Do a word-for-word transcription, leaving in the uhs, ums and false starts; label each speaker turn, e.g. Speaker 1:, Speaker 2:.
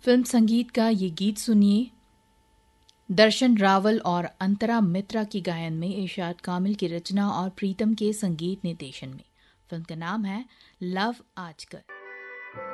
Speaker 1: Film संगीत का ये गीत सुनिए दर्शन रावल और अंतरा मित्रा की गायन में इरशाद कामिल की रचना और प्रीतम के संगीत निर्देशन में। फिल्म का नाम है लव आजकल।